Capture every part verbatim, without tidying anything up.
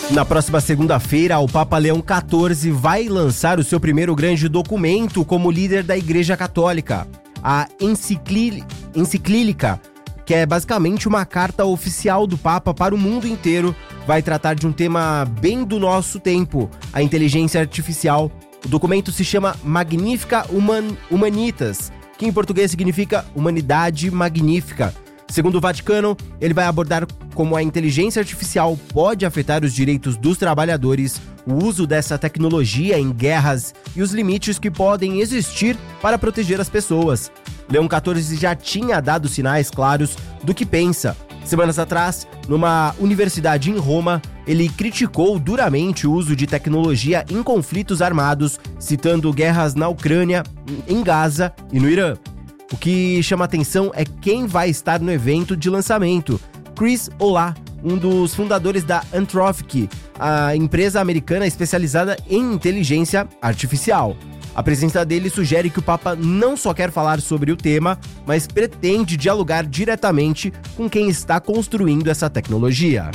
Na próxima segunda-feira, o Papa Leão quatorze vai lançar o seu primeiro grande documento como líder da Igreja Católica, a Enciclí- Enciclílica, que é basicamente uma carta oficial do Papa para o mundo inteiro. Vai tratar de um tema bem do nosso tempo, a inteligência artificial. O documento se chama Magnifica Human- Humanitas, que em português significa Humanidade Magnífica. Segundo o Vaticano, ele vai abordar como a inteligência artificial pode afetar os direitos dos trabalhadores, o uso dessa tecnologia em guerras e os limites que podem existir para proteger as pessoas. Leão quatorze já tinha dado sinais claros do que pensa. Semanas atrás, numa universidade em Roma, ele criticou duramente o uso de tecnologia em conflitos armados, citando guerras na Ucrânia, em Gaza e no Irã. O que chama atenção é quem vai estar no evento de lançamento. Chris Olah, um dos fundadores da Anthropic, a empresa americana especializada em inteligência artificial. A presença dele sugere que o Papa não só quer falar sobre o tema, mas pretende dialogar diretamente com quem está construindo essa tecnologia.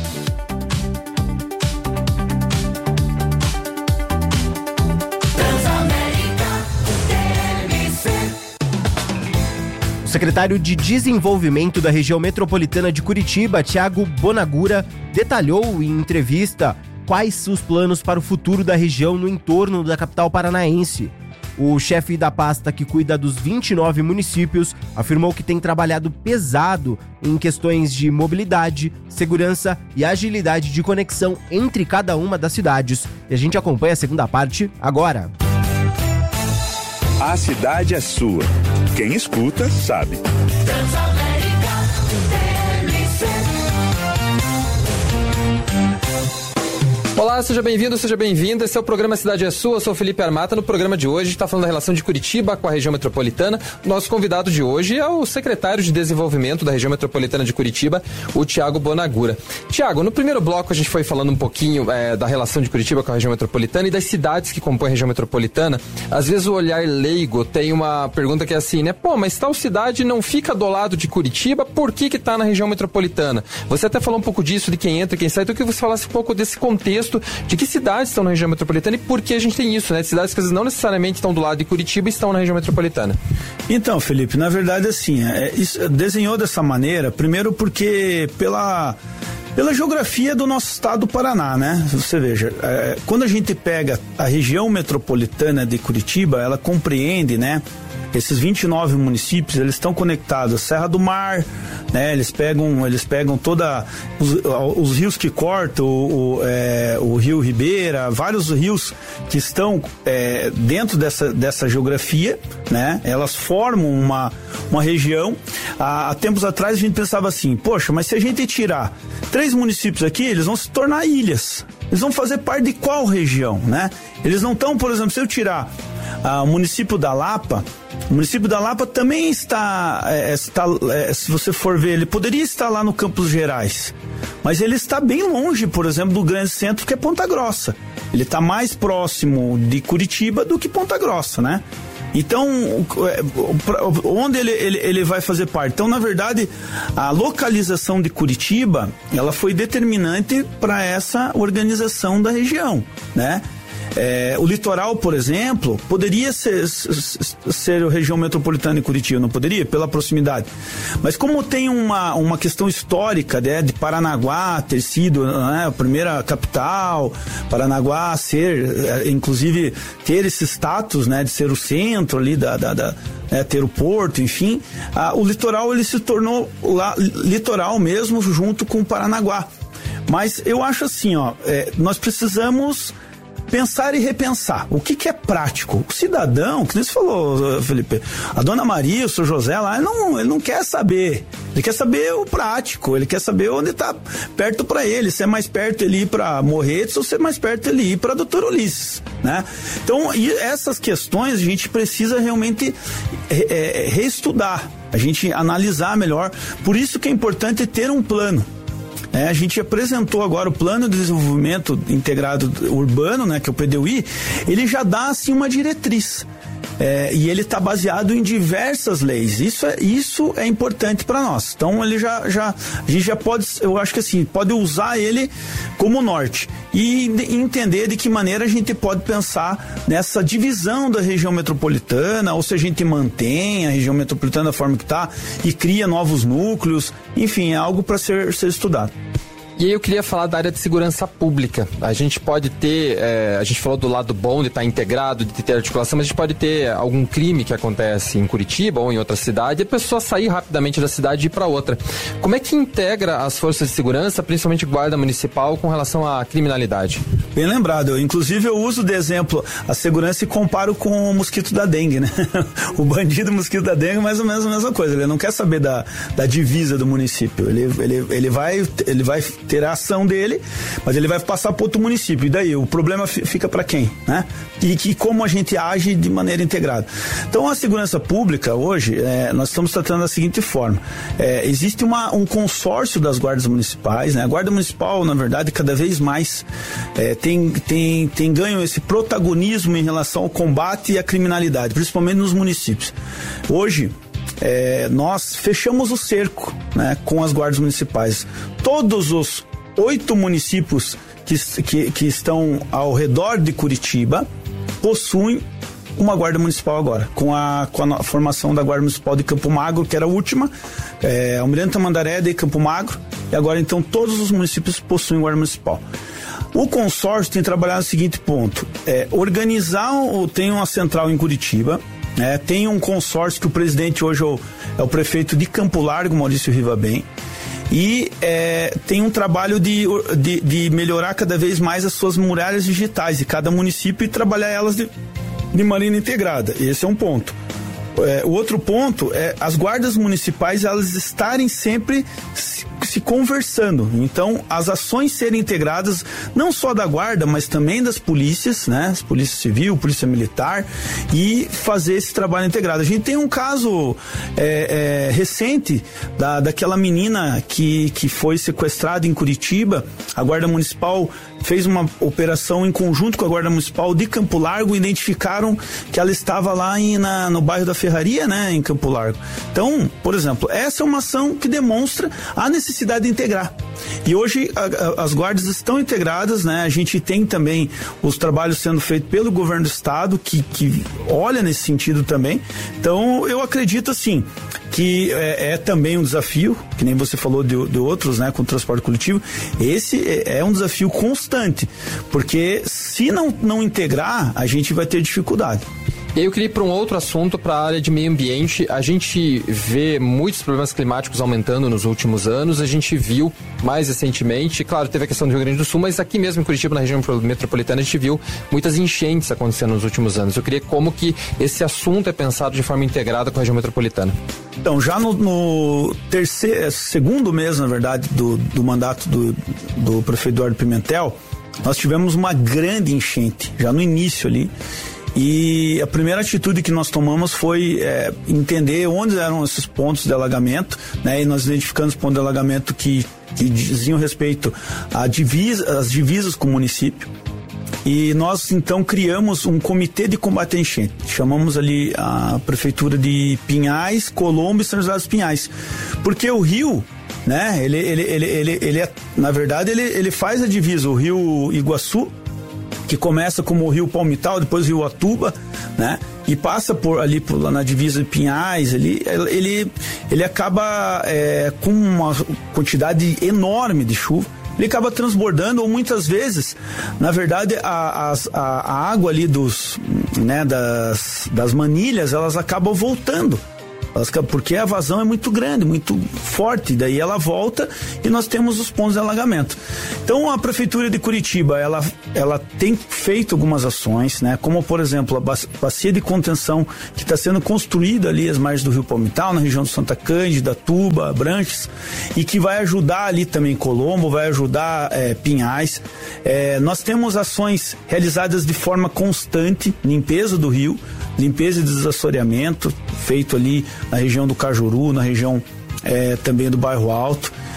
O secretário de Desenvolvimento da região metropolitana de Curitiba, Thiago Bonagura, detalhou em entrevista quais os planos para o futuro da região no entorno da capital paranaense. O chefe da pasta que cuida dos vinte e nove municípios afirmou que tem trabalhado pesado em questões de mobilidade, segurança e agilidade de conexão entre cada uma das cidades. E a gente acompanha a segunda parte agora. A cidade é sua. Quem escuta, sabe. Olá, seja bem-vindo, seja bem-vinda. Esse é o programa Cidade é Sua, eu sou o Felipe Armata. No programa de hoje, a gente está falando da relação de Curitiba com a região metropolitana. Nosso convidado de hoje é o secretário de Desenvolvimento da região metropolitana de Curitiba, o Thiago Bonagura. Thiago, no primeiro bloco a gente foi falando um pouquinho é, da relação de Curitiba com a região metropolitana e das cidades que compõem a região metropolitana. Às vezes o olhar leigo tem uma pergunta que é assim, né? Pô, mas tal cidade não fica do lado de Curitiba, por que que tá na região metropolitana? Você até falou um pouco disso, de quem entra, quem sai. Então eu queria que você falasse um pouco desse contexto de que cidades estão na região metropolitana e por que a gente tem isso, né? Cidades que às vezes não necessariamente estão do lado de Curitiba e estão na região metropolitana. Então, Felipe, na verdade, assim, é, isso, desenhou dessa maneira, primeiro porque pela, pela geografia do nosso estado do Paraná, né? Você veja, é, quando a gente pega a região metropolitana de Curitiba, ela compreende, né? Esses vinte e nove municípios, eles estão conectados à Serra do Mar, né? Eles pegam, eles pegam toda os, os rios que cortam o, o, é, o Rio Ribeira, vários rios que estão é, dentro dessa, dessa geografia, né? Elas formam uma, uma região. Há, há tempos atrás a gente pensava assim, poxa, mas se a gente tirar três municípios aqui, eles vão se tornar ilhas. Eles vão fazer parte de qual região, né? Eles não estão, por exemplo, se eu tirar ah, o município da Lapa, o município da Lapa também está, é, está é, se você for ver, ele poderia estar lá no Campos Gerais, mas ele está bem longe, por exemplo, do grande centro que é Ponta Grossa. Ele está mais próximo de Curitiba do que Ponta Grossa, né? Então, onde ele, ele, ele vai fazer parte? Então, na verdade, a localização de Curitiba, ela foi determinante para essa organização da região, né? É, o litoral, por exemplo, poderia ser, ser a região metropolitana de Curitiba, não poderia? Pela proximidade. Mas como tem uma, uma questão histórica, né, de Paranaguá ter sido, né, a primeira capital, Paranaguá ser, inclusive, ter esse status, né, de ser o centro ali, da, da, da né, ter o porto, enfim, a, o litoral ele se tornou lá, litoral mesmo junto com o Paranaguá. Mas eu acho assim, ó, é, nós precisamos pensar e repensar. O que que é prático? O cidadão, que você falou, Felipe, a dona Maria, o seu José lá, ele não, ele não quer saber. Ele quer saber o prático, ele quer saber onde está perto para ele, se é mais perto ele ir para Morretes ou se é mais perto ele ir para doutor Ulisses, né? Então, e essas questões a gente precisa realmente é, reestudar, a gente analisar melhor. Por isso que é importante ter um plano. É, a gente apresentou agora o Plano de Desenvolvimento Integrado Urbano, né, que é o P D U I, ele já dá assim uma diretriz. é, e ele está baseado em diversas leis. Isso é, isso é importante para nós. Então ele já, já, a gente já pode, eu acho que assim, pode usar ele como norte e entender de que maneira a gente pode pensar nessa divisão da região metropolitana, ou se a gente mantém a região metropolitana da forma que está e cria novos núcleos, enfim, é algo para ser, ser estudado. E aí eu queria falar da área de segurança pública. A gente pode ter, é, a gente falou do lado bom de estar integrado, de ter articulação, mas a gente pode ter algum crime que acontece em Curitiba ou em outra cidade e a pessoa sair rapidamente da cidade e ir para outra. Como é que integra as forças de segurança, principalmente guarda municipal, com relação à criminalidade? Bem lembrado. Eu, inclusive eu uso de exemplo a segurança e comparo com o mosquito da dengue, né? O bandido mosquito da dengue é mais ou menos a mesma coisa. Ele não quer saber da, da divisa do município. Ele, ele, ele vai, ele vai ter a ação dele, mas ele vai passar para outro município. E daí o problema fica para quem, né? E que como a gente age de maneira integrada. Então a segurança pública hoje, é, nós estamos tratando da seguinte forma: é, existe uma, um consórcio das guardas municipais, né? A guarda municipal, na verdade, cada vez mais é, tem, tem, tem ganho esse protagonismo em relação ao combate à criminalidade, principalmente nos municípios. Hoje É, nós fechamos o cerco, né, com as guardas municipais. Todos os oito municípios que, que, que estão ao redor de Curitiba possuem uma guarda municipal agora, com a, com a formação da guarda municipal de Campo Magro, que era a última, é, Almirante Tamandaré de Campo Magro, e agora então todos os municípios possuem guarda municipal. O consórcio tem trabalhado no seguinte ponto: é, organizar, tem uma central em Curitiba. É, tem um consórcio que o presidente hoje é o, é o prefeito de Campo Largo, Maurício Rivabem, e é, tem um trabalho de, de, de melhorar cada vez mais as suas muralhas digitais de cada município e trabalhar elas de, de maneira integrada. Esse é um ponto. É, o outro ponto é as guardas municipais, elas estarem sempre se, se conversando. Então, as ações serem integradas, não só da guarda, mas também das polícias, né? As polícia civil, polícia militar, e fazer esse trabalho integrado. A gente tem um caso é, é, recente da, daquela menina que, que foi sequestrada em Curitiba. A guarda municipal fez uma operação em conjunto com a guarda municipal de Campo Largo, identificaram que ela estava lá em, na, no bairro da Ferraria, né, em Campo Largo. Então, por exemplo, essa é uma ação que demonstra a necessidade de integrar. E hoje a, a, as guardas estão integradas, né? A gente tem também os trabalhos sendo feitos pelo governo do estado, que, que olha nesse sentido também. Então, eu acredito assim, que é, é também um desafio, que nem você falou de, de outros, né, com o transporte coletivo. Esse é, é um desafio constante, porque se não, não integrar, a gente vai ter dificuldade. E aí eu queria ir para um outro assunto, para a área de meio ambiente. A gente vê muitos problemas climáticos aumentando nos últimos anos. A gente viu mais recentemente, claro, teve a questão do Rio Grande do Sul, mas aqui mesmo em Curitiba, na região metropolitana, a gente viu muitas enchentes acontecendo nos últimos anos. Eu queria como que esse assunto é pensado de forma integrada com a região metropolitana. Então, já no, no terceiro, segundo mês, na verdade, do, do mandato do, do prefeito Eduardo Pimentel, nós tivemos uma grande enchente, já no início ali. E a primeira atitude que nós tomamos foi é, entender onde eram esses pontos de alagamento, né? E nós identificamos pontos de alagamento que, que diziam respeito a divisa, às divisas com o município. E nós então criamos um comitê de combate à enchente. Chamamos ali a prefeitura de Pinhais, Colombo e São José dos Pinhais. Porque o rio, né? Ele, ele, ele, ele, ele é, na verdade, ele, ele faz a divisa, o rio Iguaçu, que começa como o rio Palmital, depois o rio Atuba, né? E passa por ali por, lá na divisa de Pinhais, ele, ele, ele acaba é, com uma quantidade enorme de chuva, ele acaba transbordando, ou muitas vezes, na verdade, a, a, a água ali dos, né, das, das manilhas, elas acabam voltando. Porque a vazão é muito grande, muito forte, daí ela volta e nós temos os pontos de alagamento. Então a prefeitura de Curitiba, ela, ela tem feito algumas ações, né? Como por exemplo a bacia de contenção que está sendo construída ali às margens do rio Palmital, na região do Santa Cândida, Tuba, Branches, e que vai ajudar ali também Colombo, vai ajudar é, Pinhais. É, nós temos ações realizadas de forma constante, limpeza do rio, limpeza e desassoreamento, feito ali na região do Cajuru, na região é, também do Bairro Alto.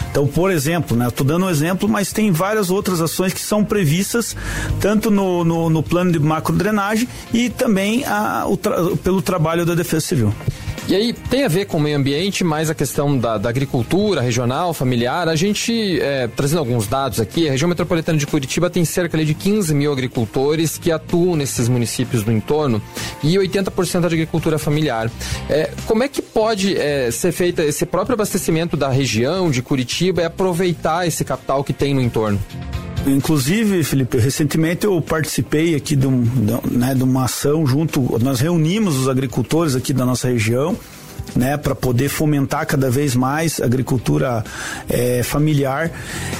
Então, por exemplo, né, eu estou dando um exemplo, mas tem várias outras ações que são previstas tanto no, no, no plano de macrodrenagem e também a, o tra- pelo trabalho da Defesa Civil. E aí, tem a ver com o meio ambiente, mais a questão da, da agricultura regional, familiar. A gente, é, trazendo alguns dados aqui, a região metropolitana de Curitiba tem cerca ali, de quinze mil agricultores que atuam nesses municípios do entorno e oitenta por cento de agricultura familiar. É, como é que pode é, ser feito esse próprio abastecimento da região de Curitiba e aproveitar esse capital que tem no entorno? Inclusive, Felipe, recentemente eu participei aqui de, um, de, né, de uma ação junto, nós reunimos os agricultores aqui da nossa região, né, para poder fomentar cada vez mais a agricultura é, familiar.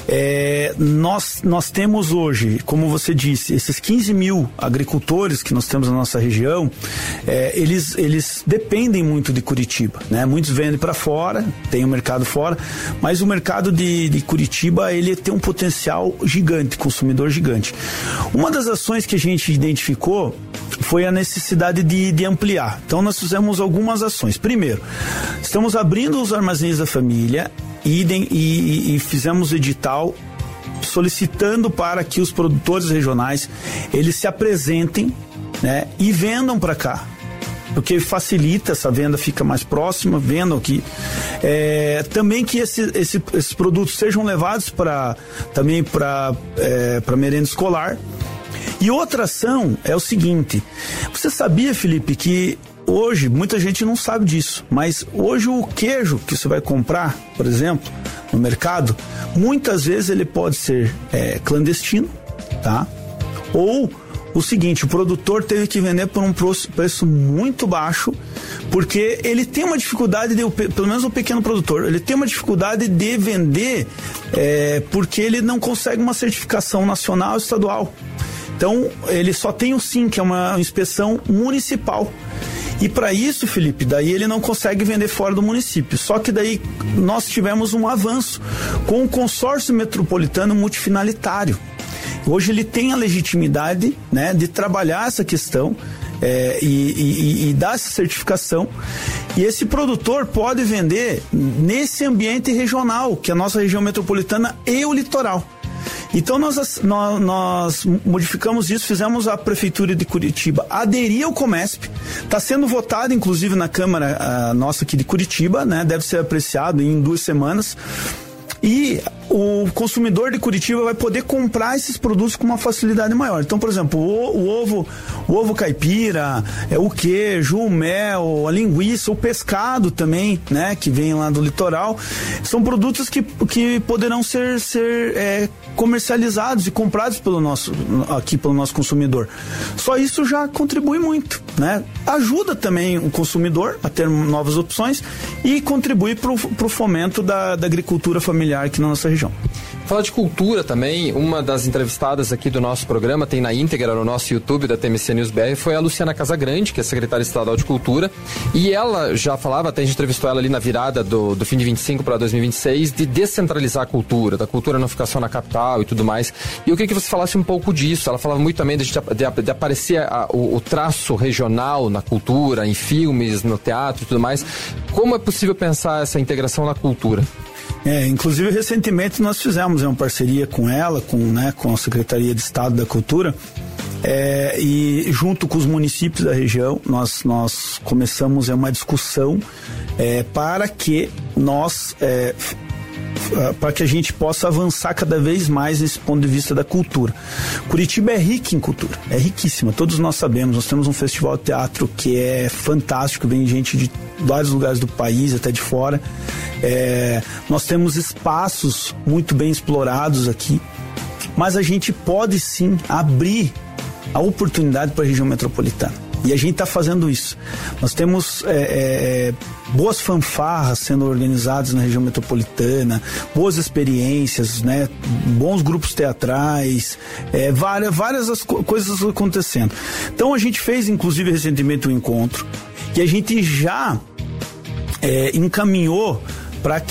É, nós, nós temos hoje, como você disse, esses quinze mil agricultores que nós temos na nossa região, é, eles, eles dependem muito de Curitiba, né? Muitos vendem para fora, tem o um mercado fora, mas o mercado de, de Curitiba, ele tem um potencial gigante, consumidor gigante. Uma das ações que a gente identificou foi a necessidade de, de ampliar. Então nós fizemos algumas ações. Primeiro, estamos abrindo os armazéns da família e, e, e fizemos edital solicitando para que os produtores regionais eles se apresentem, né, e vendam para cá, porque facilita, essa venda fica mais próxima, vendam aqui. É, também que esse, esse, esses produtos sejam levados para também para é, para merenda escolar. E outra ação é o seguinte: você sabia, Felipe, que hoje muita gente não sabe disso, mas hoje o queijo que você vai comprar, por exemplo, no mercado, muitas vezes ele pode ser é, clandestino, tá? Ou o seguinte, o produtor teve que vender por um preço muito baixo, porque ele tem uma dificuldade, de, pelo menos o pequeno produtor, ele tem uma dificuldade de vender é, porque ele não consegue uma certificação nacional ou estadual. Então, ele só tem o S I M, que é uma inspeção municipal. E para isso, Felipe, daí ele não consegue vender fora do município. Só que daí nós tivemos um avanço com o consórcio metropolitano multifinalitário. Hoje ele tem a legitimidade, né, de trabalhar essa questão é, e, e, e dar essa certificação. E esse produtor pode vender nesse ambiente regional, que é a nossa região metropolitana e o litoral. Então nós, nós, nós modificamos isso, fizemos a Prefeitura de Curitiba aderir ao Comesp, está sendo votado inclusive na Câmara uh, nossa aqui de Curitiba, né? Deve ser apreciado em duas semanas. E o consumidor de Curitiba vai poder comprar esses produtos com uma facilidade maior. Então, por exemplo, o, o ovo, o ovo caipira, é, o queijo, o mel, a linguiça, o pescado também, né, que vem lá do litoral, são produtos que, que poderão ser, ser é, comercializados e comprados pelo nosso, aqui pelo nosso consumidor. Só isso já contribui muito, né? Ajuda também o consumidor a ter novas opções e contribui para o fomento da, da agricultura familiar aqui na nossa região. Falar de cultura também, uma das entrevistadas aqui do nosso programa, tem na íntegra no nosso YouTube da T M C News B R, foi a Luciana Casagrande, que é secretária estadual de Cultura, e ela já falava, até a gente entrevistou ela ali na virada do, do fim de vinte e cinco para dois mil e vinte e seis, de descentralizar a cultura, da cultura não ficar só na capital e tudo mais. E eu queria que você falasse um pouco disso. Ela falava muito também de, de, de aparecer a, o, o traço regional na cultura, em filmes, no teatro e tudo mais. Como é possível pensar essa integração na cultura? É, inclusive recentemente nós fizemos uma parceria com ela, com, né, com a Secretaria de Estado da Cultura, é, e junto com os municípios da região nós, nós começamos uma discussão é, para que nós é, para que a gente possa avançar cada vez mais nesse ponto de vista da cultura. Curitiba é rica em cultura, é riquíssima, todos nós sabemos. Nós temos um festival de teatro que é fantástico, vem gente de vários lugares do país, até de fora. É, nós temos espaços muito bem explorados aqui, mas a gente pode sim abrir a oportunidade para a região metropolitana. E a gente está fazendo isso. Nós temos é, é, boas fanfarras sendo organizadas na região metropolitana, boas experiências, né? Bons grupos teatrais, é, várias, várias as co- coisas acontecendo. Então a gente fez, inclusive, recentemente um encontro que a gente já é, encaminhou para que